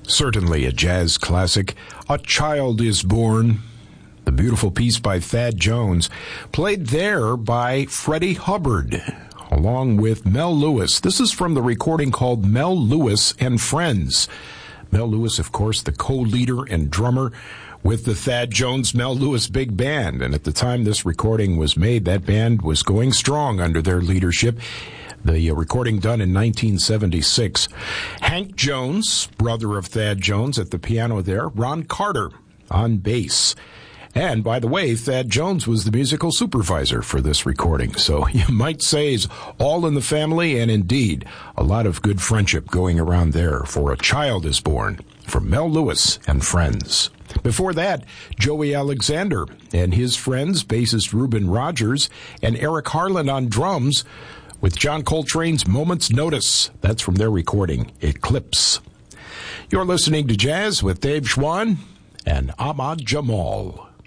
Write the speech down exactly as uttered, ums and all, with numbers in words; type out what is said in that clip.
Certainly a jazz classic, A Child is Born. The beautiful piece by Thad Jones, played there by Freddie Hubbard, along with Mel Lewis. This is from the recording called Mel Lewis and Friends. Mel Lewis, of course, the co-leader and drummer with the Thad Jones Mel Lewis Big Band. And at the time this recording was made, that band was going strong under their leadership. The uh, recording done in nineteen seventy-six. Hank Jones, brother of Thad Jones, at the piano there. Ron Carter on bass. And, by the way, Thad Jones was the musical supervisor for this recording. So you might say it's all in the family, and indeed, a lot of good friendship going around there for A Child is Born from Mel Lewis and Friends. Before that, Joey Alexander and his friends, bassist Reuben Rogers, and Eric Harlan on drums, with John Coltrane's Moment's Notice. That's from their recording, Eclipse. You're listening to Jazz with Dave Schwann and Ahmad Jamal.